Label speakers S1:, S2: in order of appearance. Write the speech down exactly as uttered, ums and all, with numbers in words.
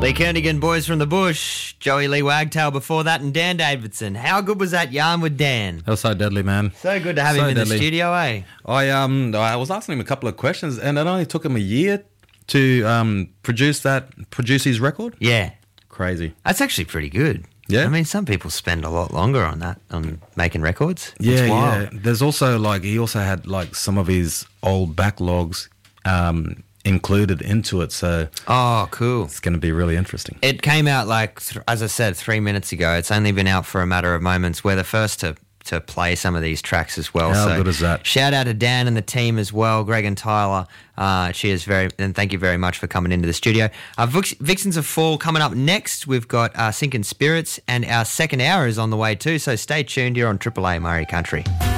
S1: Lee Kernaghan, Boys from the Bush, Joey Lee Wagtail before that, and Dan Davidson. How good was that yarn with Dan?
S2: That was so deadly, man.
S1: So good to have
S2: So
S1: him in
S2: deadly.
S1: the studio, eh?
S2: I um I was asking him a couple of questions, and it only took him a year to um produce that produce his record.
S1: Yeah.
S2: Crazy.
S1: That's actually pretty good.
S2: Yeah.
S1: I mean, some people spend a lot longer on that, on making records. It's
S2: Yeah,
S1: wild.
S2: yeah. There's also like he also had like some of his old backlogs um included into it, so
S1: Oh, cool.
S2: it's going to be really interesting.
S1: It came out, like, th- as I said, three minutes ago. It's only been out for a matter of moments. We're the first to, to play some of these tracks as well.
S2: How
S1: so
S2: good is that?
S1: Shout out to Dan and the team as well, Greg and Tyler. Uh, cheers, very, and thank you very much for coming into the studio. Uh, Vix- Vixens of Fall coming up next. We've got uh, Sinking Spirits, and our second hour is on the way too, so stay tuned here on Triple A Murray Country.